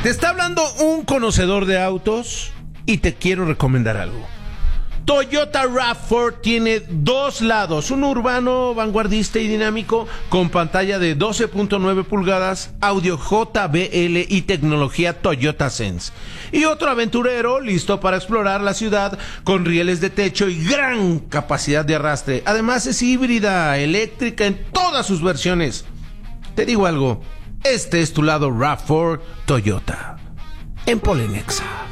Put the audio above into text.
Te está hablando un conocedor de autos y te quiero recomendar algo. Toyota RAV4 tiene dos lados, uno urbano, vanguardista y dinámico, con pantalla de 12.9 pulgadas, audio JBL y tecnología Toyota Sense. Y otro aventurero, listo para explorar la ciudad, con rieles de techo y gran capacidad de arrastre. Además es híbrida, eléctrica en todas sus versiones. Te digo algo, este es tu lado RAV4 Toyota, en Polenexa.